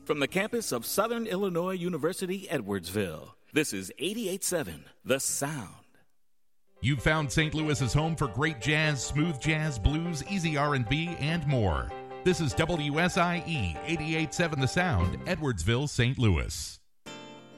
from the campus of Southern Illinois University, Edwardsville. This is 88.7 The Sound. You've found St. Louis's home for great jazz, smooth jazz, blues, easy R&B, and more. This is WSIE 88.7 The Sound, Edwardsville, St. Louis.